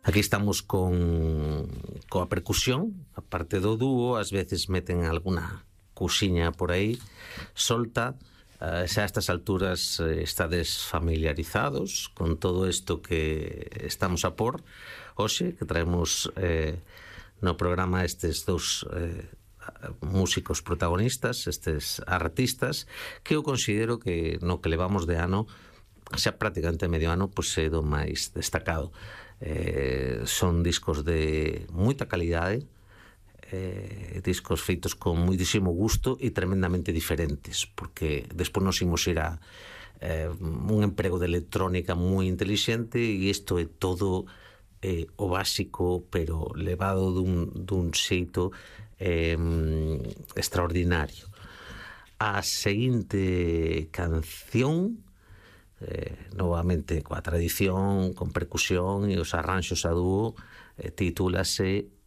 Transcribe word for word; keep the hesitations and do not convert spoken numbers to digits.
Aquí estamos con coa percusión, a parte do dúo, ás veces meten alguna cousiña por aí solta. Uh, xa a estas alturas eh, estades familiarizados con todo isto que estamos a por hoxe, que traemos eh, no programa estes dous eh, músicos protagonistas, estes artistas, que eu considero que no que levamos de ano, xa prácticamente medio ano, pois é do máis destacado. Eh, son discos de moita calidade, Eh, discos feitos con moitísimo gusto e tremendamente diferentes, porque despois nos imos ir a eh, un emprego de electrónica moi intelixente, e isto é todo eh, o básico, pero levado dun, dun xeito eh, extraordinario. A seguinte canción, eh, novamente coa tradición, con percusión e os arranxos a dúo, eh, titúlase